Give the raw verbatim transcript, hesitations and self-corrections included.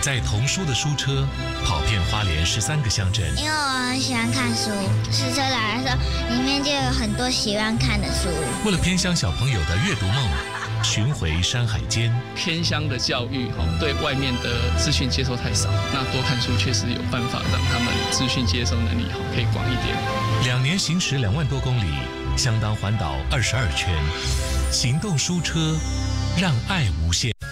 载童书的书车跑遍花莲十三个乡镇。 因为我很喜欢看书，试车来的时候，里面就有很多喜欢看的书。 为了偏乡小朋友的阅读梦，巡回山海间。 偏乡的教育哈，对外面的资讯接收太少，那多看书确实有办法让他们资讯接收能力哈可以广一点。 两年行驶两万多公里，相当环岛二十二圈，行动书车，让爱无限。